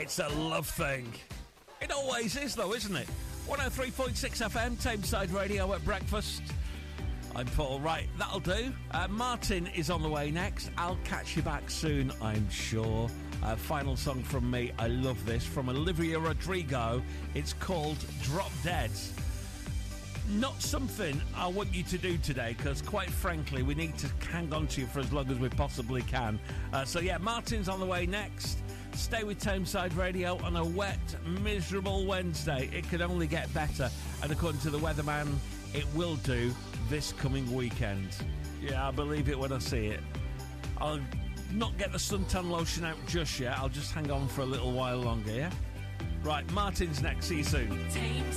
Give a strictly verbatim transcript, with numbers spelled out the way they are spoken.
It's a love thing. It always is, though, isn't it? one oh three point six F M, Tameside Radio at breakfast. I'm Paul. Right, that'll do. Uh, Martin is on the way next. I'll catch you back soon, I'm sure. Uh, final song from me. I love this. From Olivia Rodrigo. It's called Drop Dead. Not something I want you to do today, because quite frankly, we need to hang on to you for as long as we possibly can. Uh, so yeah, Martin's on the way next. Stay with Tameside Radio on a wet, miserable Wednesday. It could only get better, and according to the weatherman, it will do this coming weekend. Yeah, I believe it when I see it. I'll not get the suntan lotion out just yet. I'll just hang on for a little while longer, yeah? Right, Martin's next. See you soon.